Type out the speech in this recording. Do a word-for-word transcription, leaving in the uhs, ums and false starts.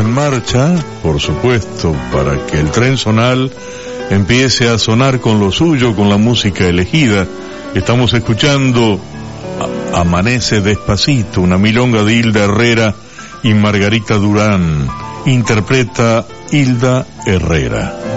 en marcha, por supuesto, para que el tren zonal empiece a sonar con lo suyo, con la música elegida. Estamos escuchando Amanece Despacito, una milonga de Hilda Herrera y Margarita Durán. Interpreta Hilda Herrera.